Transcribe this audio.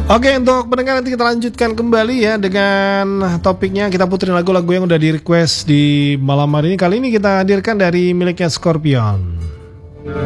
Oke, untuk pendengar nanti kita lanjutkan kembali ya dengan topiknya. Kita puterin lagu-lagu yang udah di request di malam hari ini. Kali ini kita hadirkan dari miliknya Scorpion.